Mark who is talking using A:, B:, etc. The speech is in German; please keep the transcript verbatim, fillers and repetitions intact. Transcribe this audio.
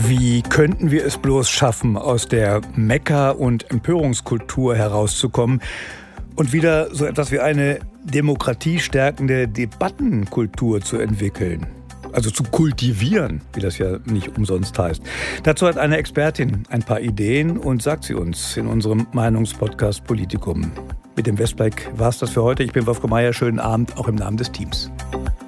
A: Wie könnten wir es bloß schaffen, aus der Mecker- und Empörungskultur herauszukommen und wieder so etwas wie eine demokratiestärkende Debattenkultur zu entwickeln? Also zu kultivieren, wie das ja nicht umsonst heißt. Dazu hat eine Expertin ein paar Ideen und sagt sie uns in unserem Meinungspodcast Politikum. Mit dem Westblick war es das für heute. Ich bin Wolfgang Meier. Schönen Abend, auch im Namen des Teams.